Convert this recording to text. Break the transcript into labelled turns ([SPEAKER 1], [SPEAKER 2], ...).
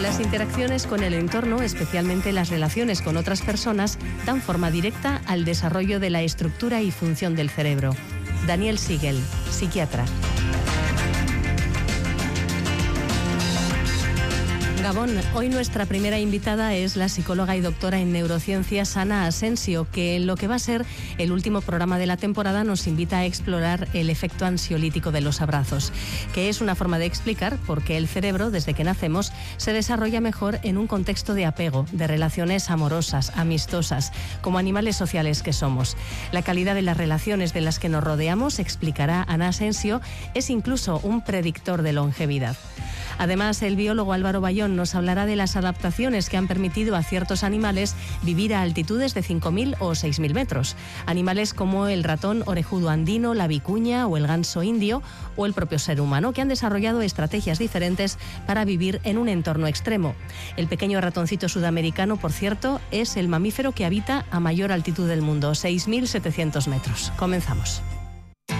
[SPEAKER 1] Las interacciones con el entorno, especialmente las relaciones con otras personas, dan forma directa al desarrollo de la estructura y función del cerebro. Daniel Siegel, psiquiatra. Gabón, hoy nuestra primera invitada es la psicóloga y doctora en neurociencias Ana Asensio, que en lo que va a ser el último programa de la temporada nos invita a explorar el efecto ansiolítico de los abrazos, que es una forma de explicar por qué el cerebro, desde que nacemos, se desarrolla mejor en un contexto de apego, de relaciones amorosas, amistosas, como animales sociales que somos. La calidad de las relaciones de las que nos rodeamos, explicará Ana Asensio, es incluso un predictor de longevidad. Además, el biólogo Álvaro Bayón nos hablará de las adaptaciones que han permitido a ciertos animales vivir a altitudes de 5.000 o 6.000 metros. Animales como el ratón orejudo andino, la vicuña o el ganso indio o el propio ser humano, que han desarrollado estrategias diferentes para vivir en un entorno extremo. El pequeño ratoncito sudamericano, por cierto, es el mamífero que habita a mayor altitud del mundo, 6.700 metros. Comenzamos.